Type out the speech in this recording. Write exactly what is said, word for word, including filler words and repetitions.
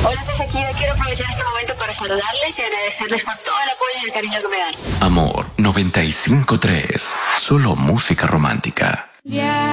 Hola, soy Shakira. Quiero aprovechar este momento para saludarles y agradecerles por todo el apoyo y el cariño que me dan. Amor noventa y cinco tres. Solo música romántica. Ya.